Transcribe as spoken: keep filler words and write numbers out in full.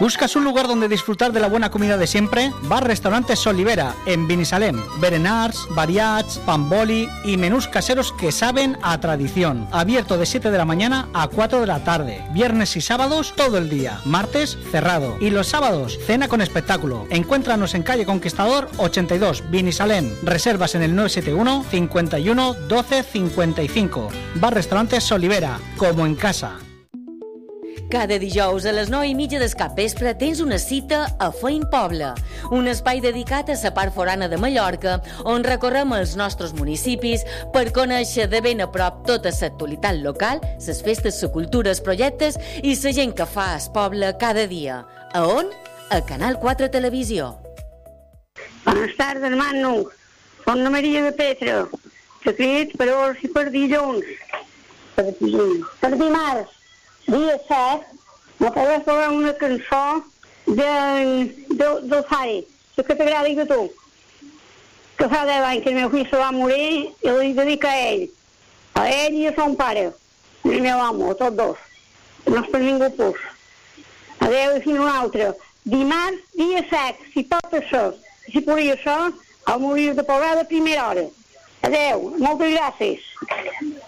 ¿Buscas un lugar donde disfrutar de la buena comida de siempre? Bar Restaurante Solivera, en Binissalem. Berenars, variats, pamboli y menús caseros que saben a tradición. Abierto de siete de la mañana a cuatro de la tarde. Viernes y sábados todo el día. Martes cerrado. Y los sábados cena con espectáculo. Encuéntranos en calle Conquistador ochenta y dos, Binissalem. Reservas en el nueve siete uno, cincuenta y uno, doce, cincuenta y cinco. Bar Restaurante Solivera, como en casa. Cada dijous a les nou i mitja del capvespre tens una cita a Feim Poble, un espai dedicat a la part forana de Mallorca, on recorrem els nostres municipis per conèixer de ben a prop tota l'actualitat local, les festes, la cultura, els projectes i la gent que fa el poble cada dia. A on? A Canal quatre Televisió. Buenas tardes, hermano. Soy María de Petra. Secret per hores i per dilluns. Per dilluns. Per dimarts. Dia set, me podràs posar una cançó de, de, del Fari, la que t'agradi a tu, que fa deu anys que el meu fill se va morir i li dedica a ell, a ell i a son pare, el meu amo, a tots dos, no és per ningú pus. Adéu i fins una altra. Dimarts, dia set, si pot això, si podria això, al morir de posar de primera hora. Adéu, moltes gràcies.